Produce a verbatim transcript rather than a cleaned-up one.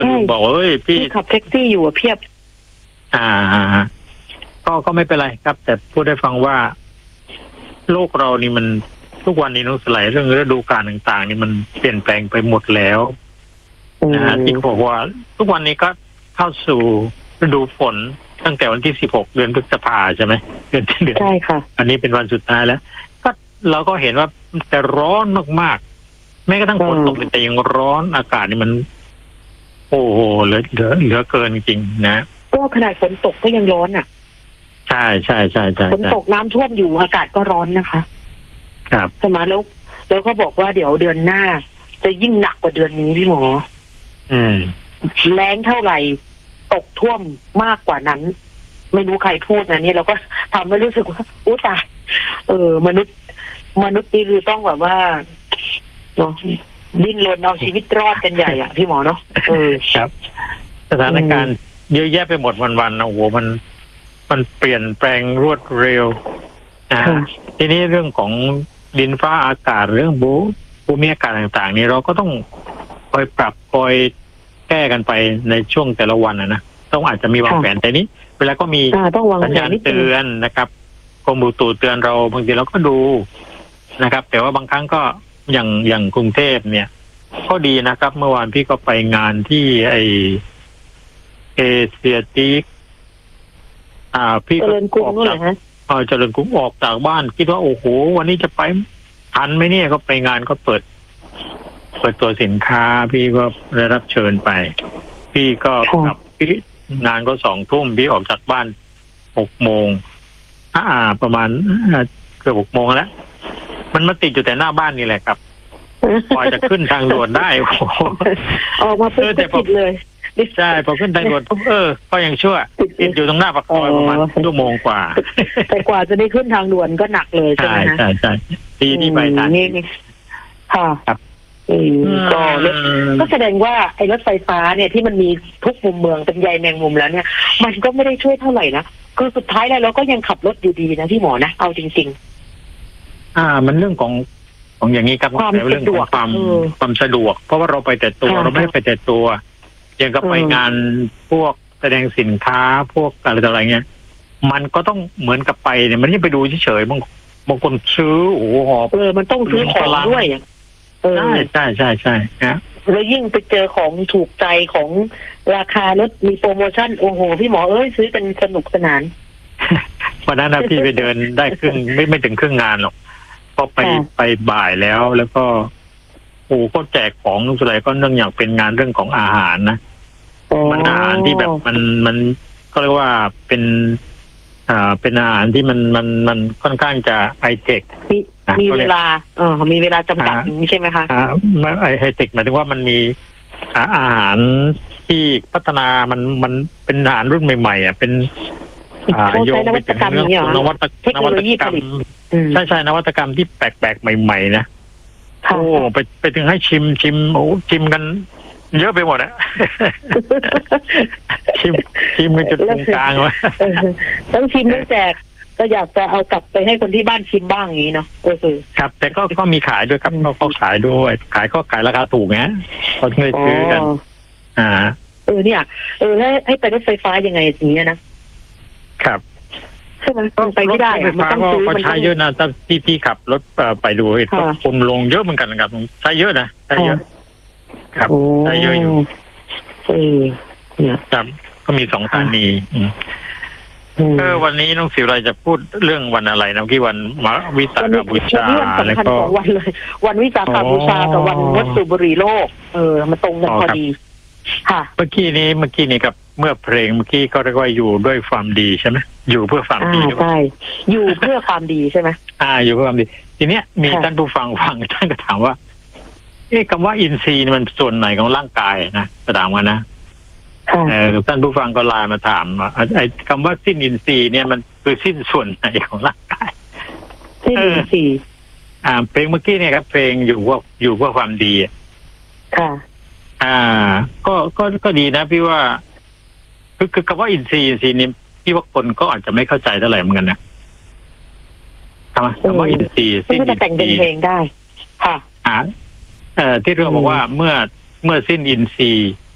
บอกเอ้ยพี่ขับแท็กซี่อยู่เพียบอ่าก็ก็ไม่เป็นไรครับแต่พูดให้ฟังว่าโลกเรานี่มันทุกวันนี้น้องสไลด์เรื่องฤดูกาลต่างๆนี่มันเปลี่ยนแปลงไปหมดแล้วนะฮะที่บอกว่าทุกวันนี้ก็เข้าสู่ฤดูฝนตั้งแต่วันที่สิบหกเดือนพฤษภาใช่ไหมเดือนเดือนใช่ค่ะอันนี้เป็นวันสุดท้ายแล้วก็เราก็เห็นว่าแต่ร้อนมากๆแม้กระทั่งฝนตกแต่ยังร้อนอากาศนี่มันโอ้โหเหลือเหลือเหลือเกินจริงนะก็ขนาดฝนตกก็ยังร้อนอ่ะใช่ใช่ใช่ใช่ฝนตกน้ำท่วมอยู่อากาศก็ร้อนนะคะครับสมาแล้วแล้วก็บอกว่าเดี๋ยวเดือนหน้าจะยิ่งหนักกว่าเดือนนี้พี่หมออืมแรงเท่าไหร่ตกท่วมมากกว่านั้นไม่รู้ใครพูดนะนี่เราก็ทำให้รู้สึกว่าอู้ตายเออมนุษย์มนุษย์นี่คือต้องแบบว่าเนาะดิ้นรนเอาชีวิตรอดกันใหญ่อ่ะพี่หมอเนาะเออครับสถานการณ์เยอะแยะไปหมดวันๆนะโอ้โหมันมันเปลี่ยนแปลงรวดเร็วนะทีนี้เรื่องของดินฟ้าอากาศเรื่องบูภูมิอากาศต่างๆนี่เราก็ต้องคอยปรับคอยแก้กันไปในช่วงแต่ละวันนะนะต้องอาจจะมีวางแผนแต่นี้เวลาก็มีสัญญาณเตือนนะครับกรมอุตุเตือนเราบางทีเราก็ดูนะครับแต่ว่าบางครั้งก็อย่างอย่างกรุงเทพเนี่ยก็ดีนะครับเมื่อวานพี่ก็ไปงานที่ไอเอเชียติกอ่าพี่ก็ออกจากเออเจริญกรุงออกจากบ้านคิดว่าโอ้โหวันนี้จะไปทันไหมเนี่ยก็ไปงานก็เปิดเปิดตัวสินค้าพี่ก็ได้รับเชิญไปพี่ก็กลับพี่งานก็สองทุ่มพี่ออกจากบ้านหกโมงอ่าประมาณเกือบหกโมงแล้วมันมาติดอยู่แต่หน้าบ้านนี่แหละครับพอจะขึ้นทางด่วนได้โอ้โหออกมาปุ๊บติดเลยใช่พอขึ้นทางด่วนเออก็ยังชั่วติดอยู่ตรงหน้าปากซอยประมาณชั่วโมงกว่าแต่กว่าจะได้ขึ้นทางด่วนก็หนักเลยใช่ไหมใช่ใช่ทีที่ไปทันนี่ค่ะก็ก็แสดงว่าไอ้รถไฟฟ้าเนี่ยที่มันมีทุกมุมเมืองเป็นใยแมงมุมแล้วเนี่ยมันก็ไม่ได้ช่วยเท่าไหร่นะคือสุดท้ายแล้วเราก็ยังขับรถอยู่ดีนะพี่หมอนะเอาจริงๆอ่ามันเรื่องของของอย่างนี้ครับความเรื่องของความความสะดวกเพราะว่าเราไปแต่ตัวเราไม่ได้ไปแต่ตัวอย่างกับไปงานพวกแสดงสินค้าพวกอะไรต่ออะไรเงี้ยมันก็ต้องเหมือนกับไปเนี่ยมันไม่ไปดูเฉยๆบางบางคนซื้อโอ้โหเออมันต้องซื้อของด้วยใช่ใช่ใช่ใช่นะแล้วยิ่งไปเจอของถูกใจของราคาลดมีโปรโมชั่นโอ้โหพี่หมอเอ้ยซื้อเป็นสนุกสนานวันนั้นนะพี่ไปเดินได้ครึ่งไม่ไม่ถึงครึ่งงานหรอกพอไปไปบ่ายแล้วแล้วก็โอ้ก็แจกของทุกอะไรก็เนื่องอย่างเป็นงานเรื่องของอาหารนะมันอาหารที่แบบมันมันก็เรียกว่าเป็นอ่าเป็นอาหารที่มันมันมันค่อนข้างจะไฮเทคมีเวลาเออมีเวลาจำกัดนี้ใช่ไหมคะอ่าไอไฮเทคหมายถึงว่ามันมีอาหารที่พัฒนามันมันเป็นอาหารรุ่นใหม่ๆอ่ะเป็นอ่าโยงไปถึงเรื่องของนวัตนวัตกรรมใช่ใช่นวัตกรรมที่แปลกๆใหม่ๆนะโอ้ไปไปถึงให้ชิมชิมโอ้ชิมกันเยอะไปหมดอะชิมชิมกันจนตรงกลางวะต้องชิมต้องแจกก็อยากจะเอากลับไปให้คนที่บ้านชิมบ้างอย่างนี้เนาะก็คือครับแต่ก็ก็มีขายด้วยครับเขาขายด้วยขายก็ขายราคาถูกนะเขาเคยซื้อกันอ่าเออเนี่ยเออให้ให้ไปรถไฟฟ้ายังไงอย่างเงี้ยนะครับใช่ไหมไปไม่ได้มันต้องซื้อมันใช้เยอะนะถ้าที่ที่ขับรถไปดูเห็นคนลงเยอะเหมือนกันนะครับใช้เยอะนะใช้เยอะครับใช้เยอะอยู่เออเนี่ยครับก็มีสองสถานีเออวันนี้น้องสิวไรจะพูดเรื่องวันอะไรนะที่วันวิสาขบูชาแล้วก็วันเลยวันวิสาขบูชากับวันงดสูบบุหรี่โลกเออมันตรงกันพอดีค่ะเมื่อกี้นี้เมื่อกี้นี้กับเมื่อเพลงเมื่อกี้ก็เรียกว่าอยู่ด้วยความดีใช่ไหมอยู่เพื่อความดีใช่อยู่เพื่อความดีใช่ไหมอ่าอยู่เพื่อความดีทีเนี้ยมีท่านผู้ฟังฟังท่านก็ถามว่าเอ๊ะคำว่าอินทรีย์มันส่วนไหนของร่างกายนะถามกันนะเออท่านผู้ฟังก็ไลน์มาถามว่าไอ้คำว่าสิ้นอินทรีย์เนี่ยมันคือสิ้นส่วนไหนของร่างกายสิ้นอินทรีย์อ่าเพลงเมื่อกี้เนี่ยครับเพลงอยู่ว่าอยู่เพื่อความดีค่ะอ่าก็ก็ก็ดีนะพี่ว่าคือคือคำว่าอินทรีย์อินทรีย์นี่พี่ว่าคนก็อาจจะไม่เข้าใจเท่าไหร่เหมือนกันนะคำว่าอินทรีย์สิ้นอินทรีย์แต่งเป็นเพลงได้ค่ะอ่าเอ่อที่เราบอกว่าเมื่อเมื่อสิ้นอินทรีย์